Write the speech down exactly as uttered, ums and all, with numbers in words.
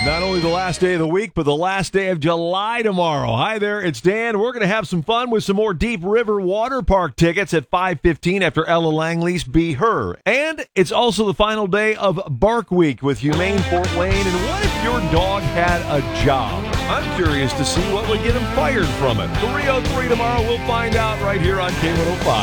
Not only the last day of the week, but the last day of July tomorrow. Hi there, it's Dan. We're going to have some fun with some more Deep River Water Park tickets at five fifteen after Ella Langley's Be Her. And it's also the final day of Bark Week with Humane Fort Wayne. And what if your dog had a job? I'm curious to see what would get him fired from it. three oh three tomorrow, we'll find out right here on K one oh five.